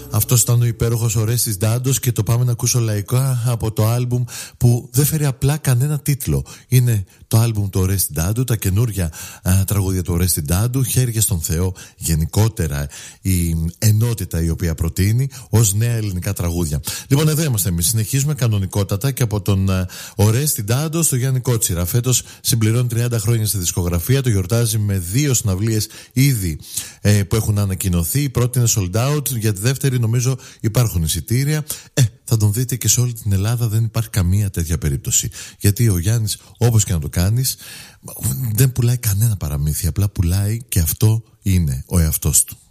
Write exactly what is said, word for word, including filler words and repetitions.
Αυτός ήταν ο υπέροχος Ορέστης Ντάντος και το πάμε να ακούσω λαϊκά από το άλμπουμ που δεν φέρει απλά κανένα τίτλο. Είναι το άλμπουμ του Ορέστη Ντάντου, τα καινούρια α, τραγούδια του Ορέστη Ντάντου, χέρια στον Θεό, γενικότερα η ενότητα η οποία προτείνει ως νέα ελληνικά τραγούδια. Λοιπόν, εδώ είμαστε εμείς, συνεχίζουμε κανονικότατα και από τον α, Ορέστη Ντάντο στο Γιάννη Κότσιρα. Φέτος συμπληρώνει τριάντα χρόνια στη δισκογραφία, το γιορτάζει με δύο συναυλίες ήδη ε, που έχουν ανακοινωθεί. Η πρώτη είναι sold out, για τη δεύτερη νομίζω υπάρχουν εισιτήρια. Ε, θα τον δείτε και σε όλη την Ελλάδα, δεν υπάρχει καμία τέτοια περίπτωση. Γιατί ο Γιάννης, όπως και να το κάνεις, δεν πουλάει κανένα παραμύθι, απλά πουλάει και αυτό είναι ο εαυτός του.